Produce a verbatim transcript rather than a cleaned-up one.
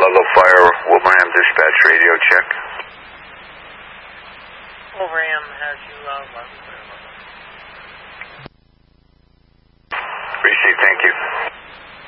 Ludlow Fire, Wilbraham Dispatch Radio check. Wilbraham has you loud, loud, clear, loud. Received, thank you.